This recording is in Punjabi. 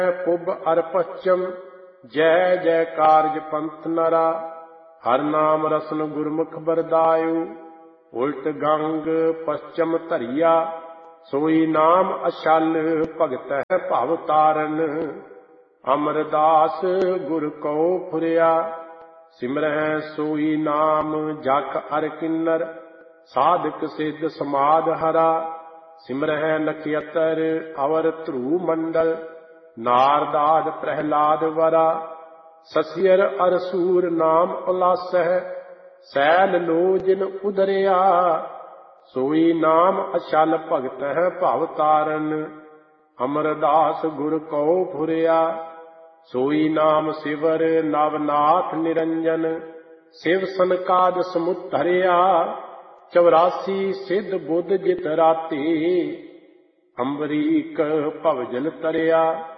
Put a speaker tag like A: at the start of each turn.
A: ਪੁਬ ਅਰ ਪশ্ਚਮ ਜੈ ਜੈ ਕਾਰਜ ਪੰਥ ਨਰਾ। ਹਰ ਨਾਮ ਰਸਨ ਗੁਰਮੁਖ ਬਰਦਾਇਉ ਉਲਟ ਗੰਗ ਪশ্ਚਮ ਧਰਿਆ। ਸੋਈ ਨਾਮ ਅਛਲ ਭਗਤੈ ਭਵ ਤਾਰਨ। ਅਮਰਦਾਸ ਗੁਰ ਕਉ ਫੁਰਿਆ ਸਿਮਰਹਿ ਸੋਈ ਨਾਮ ਜਖ ਅਰ ਕਿੰਨਰ। ਸਾਧਕ ਸਿੱਧ ਸਮਾਧ ਹਰਾ ਸਿਮਰਹਿ ਨਖਯਤਰ ਅਵਰ ਧਰੂ ਮੰਡਲ। ਨਾਰਦਾਦ ਪ੍ਰਹਿਲਾਦ ਵਰਾ ਸਸਿਅਰ ਅਰ ਸੂਰ ਨਾਮ ਉਲਾਸਹਿ। ਸੈਲ ਲੋ ਜਿਨ ਉਦਰਿਆ ਸੋਈ ਨਾਮ ਅਛਲ ਭਗਤਹਿ ਭਵ ਤਾਰਨ। ਅਮਰਦਾਸ ਗੁਰ ਕਉ ਫੁਰਿਆ ਸੋਈ ਨਾਮ ਸਿਵਰ ਨਵਨਾਥ ਨਿਰੰਜਨ। ਸਿਵ ਸਨਕਾਦ ਸਮੁੱਧਰਿਆ 84 ਸਿੱਧ ਬੁੱਧ ਜਿਤ ਰਾਤੀ। ਅੰਬਰੀਕ ਭਵਜਲ ਤਰਿਆ